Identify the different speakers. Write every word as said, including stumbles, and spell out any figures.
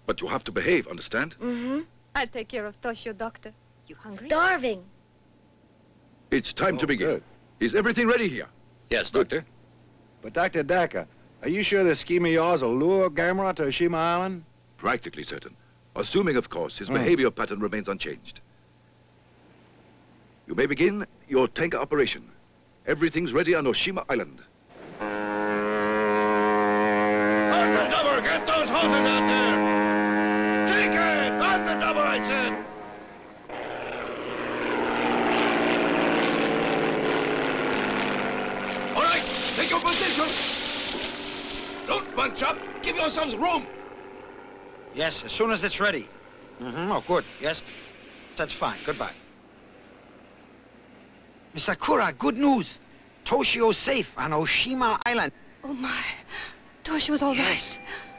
Speaker 1: But you have to behave, understand?
Speaker 2: Mm-hmm.
Speaker 3: I'll take care of Toshio, Doctor. You hungry?
Speaker 2: Starving.
Speaker 1: It's time
Speaker 4: Oh,
Speaker 1: to begin.
Speaker 4: good.
Speaker 1: Is everything ready here?
Speaker 5: Yes, Doctor.
Speaker 4: But Doctor Daka, are you sure this scheme of yours will lure Gamera to Oshima Island?
Speaker 1: Practically certain. Assuming, of course, his
Speaker 4: Hmm.
Speaker 1: behavior pattern remains unchanged. You may begin your tanker operation. Everything's ready on Oshima Island.
Speaker 5: On the double! Get those hoses out there! Take it! On the double, I said! All right, take your position! Don't bunch up! Give yourselves room!
Speaker 6: Yes, as soon as it's ready. Mm-hmm. Oh, good. Yes, that's fine. Goodbye. Miss Sakura, good news. Toshio's safe on Oshima Island.
Speaker 3: Oh, my. Toshio's all right.
Speaker 6: Yes.